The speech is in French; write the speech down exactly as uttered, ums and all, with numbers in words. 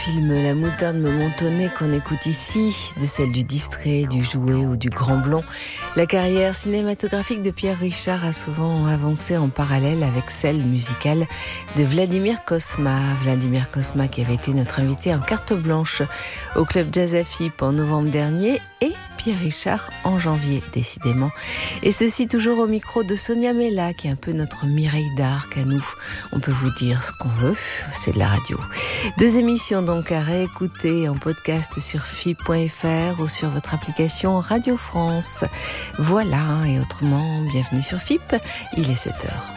film La moutarde me montonnait qu'on écoute ici, de celle du Distrait, du Jouet ou du Grand Blond. La carrière cinématographique de Pierre Richard a souvent avancé en parallèle avec celle musicale de Vladimir Cosma. Vladimir Cosma qui avait été notre invité en carte blanche au Club Jazz à Fippe en novembre dernier et Pierre Richard en janvier, décidément. Et ceci toujours au micro de Sonia Mella, qui est un peu notre Mireille d'Arc à nous. On peut vous dire ce qu'on veut, c'est de la radio. Deux émissions donc à réécouter en podcast sur fippe point f r ou sur votre application Radio France. Voilà, et autrement, bienvenue sur Fippe, il est sept heures.